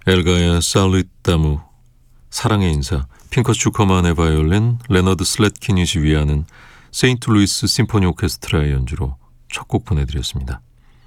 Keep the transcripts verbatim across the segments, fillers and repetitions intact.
엘가의 살리따무, 사랑의 인사, 핑커스 주커만의 바이올린, 레너드 슬래트킨이 지휘하는 세인트루이스 심포니 오케스트라의 연주로 첫 곡 보내드렸습니다.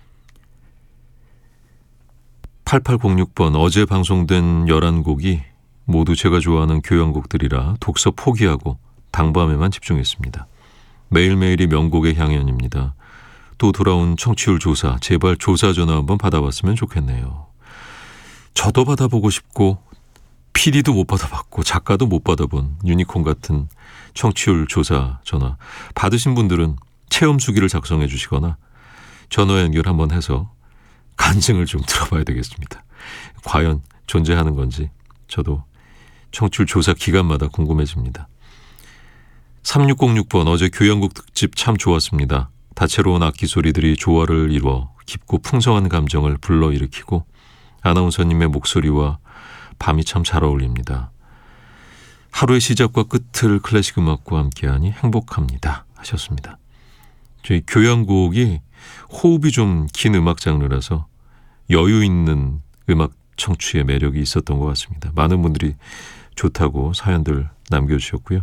팔팔공육 번, 어제 방송된 열한 곡이 모두 제가 좋아하는 교향곡들이라 독서 포기하고 당밤에만 집중했습니다. 매일매일이 명곡의 향연입니다. 또 돌아온 청취율 조사, 제발 조사 전화 한번 받아봤으면 좋겠네요. 저도 받아보고 싶고 피디도 못 받아봤고 작가도 못 받아본 유니콘 같은 청취율 조사 전화 받으신 분들은 체험 수기를 작성해 주시거나 전화 연결 한번 해서 간증을 좀 들어봐야 되겠습니다. 과연 존재하는 건지 저도 청취율 조사 기간마다 궁금해집니다. 삼육공육 번, 어제 교향곡 특집 참 좋았습니다. 다채로운 악기 소리들이 조화를 이루어 깊고 풍성한 감정을 불러일으키고 아나운서님의 목소리와 밤이 참 잘 어울립니다. 하루의 시작과 끝을 클래식 음악과 함께하니 행복합니다 하셨습니다. 저희 교향곡이 호흡이 좀 긴 음악 장르라서 여유 있는 음악 청취의 매력이 있었던 것 같습니다. 많은 분들이 좋다고 사연들 남겨주셨고요.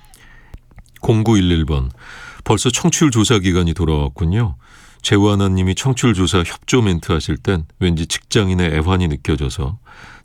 공구일일 번, 벌써 청취율 조사 기간이 돌아왔군요. 재우하나님이 청취율 조사 협조 멘트 하실 땐 왠지 직장인의 애환이 느껴져서